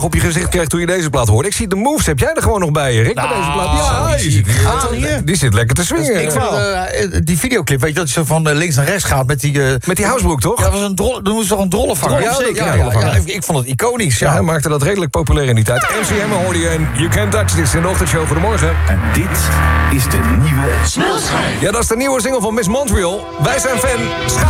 op je gezicht kreeg toen je deze plaat hoorde. Ik zie de moves, heb jij er gewoon nog bij, Rick? Bij deze plaat? Ja, die zit lekker te swingen. Ik vind die videoclip, weet je, dat je zo van links naar rechts gaat met die housebroek, toch? Ja, dat was een drol, dan moest toch een drollenvanger? Ja, zeker. Ja, ik vond het iconisch. Ja, hij maakte dat redelijk populair in die tijd. MC Hammer hoorde je en You Can't Touch This in de ochtendshow. Goedemorgen. En dit is de nieuwe Smulschijn. Ja, dat is de nieuwe single van Miss Montreal. Wij zijn fan.